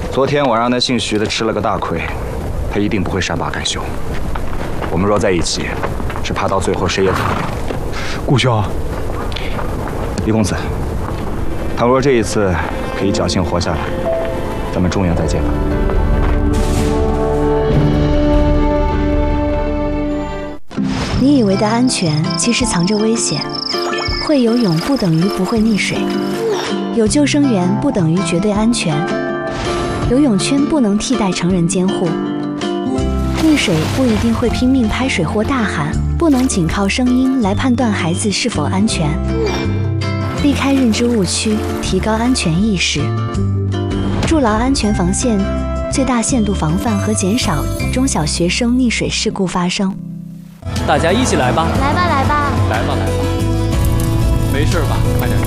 昨天我让那姓徐的吃了个大亏，他一定不会善罢甘休。我们若在一起，只怕到最后谁也走不了。 顾兄， 李公子，倘若这一次可以侥幸活下来，咱们中营再见吧。 你以为的安全，其实藏着危险。会游泳不等于不会溺水，有救生员不等于绝对安全。游泳圈不能替代成人监护。溺水不一定会拼命拍水或大喊，不能仅靠声音来判断孩子是否安全。避开认知误区，提高安全意识，筑牢安全防线，最大限度防范和减少中小学生溺水事故发生。 大家一起来吧！ 来吧，来吧！ 来吧，来吧！没事吧？快点